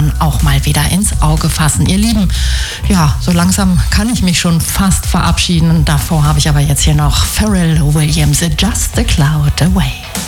dann auch mal wieder ins Auge fassen. Ihr Lieben, ja, so langsam kann ich mich schon fast verabschieden. Davor habe ich aber jetzt hier noch Pharrell Williams, Just a Cloud Away.